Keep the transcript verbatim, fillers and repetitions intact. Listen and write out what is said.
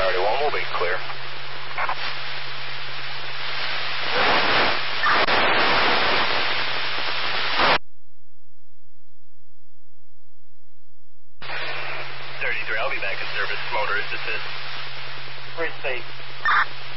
priority one, we'll be clear. thirty-three, I'll be back in service. Motorist assist. Free space.